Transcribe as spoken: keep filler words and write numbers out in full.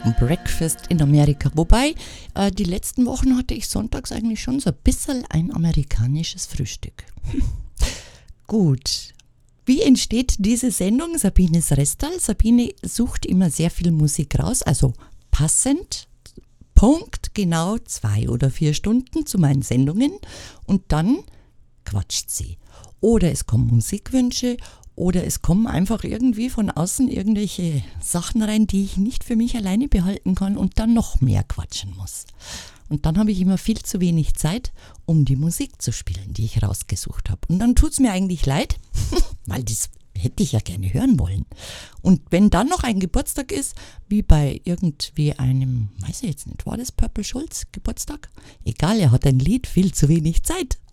Breakfast in Amerika. Wobei, äh, die letzten Wochen hatte ich sonntags eigentlich schon so ein bisschen ein amerikanisches Frühstück. Gut. Wie entsteht diese Sendung? Sabines Restal. Sabine sucht immer sehr viel Musik raus, also passend, Punkt, genau zwei oder vier Stunden zu meinen Sendungen und dann quatscht sie. Oder es kommen Musikwünsche oder es kommen einfach irgendwie von außen irgendwelche Sachen rein, die ich nicht für mich alleine behalten kann und dann noch mehr quatschen muss. Und dann habe ich immer viel zu wenig Zeit, um die Musik zu spielen, die ich rausgesucht habe. Und dann tut es mir eigentlich leid, weil das hätte ich ja gerne hören wollen. Und wenn dann noch ein Geburtstag ist, wie bei irgendwie einem, weiß ich jetzt nicht, war das Purple Schulz Geburtstag? Egal, er hat ein Lied, viel zu wenig Zeit.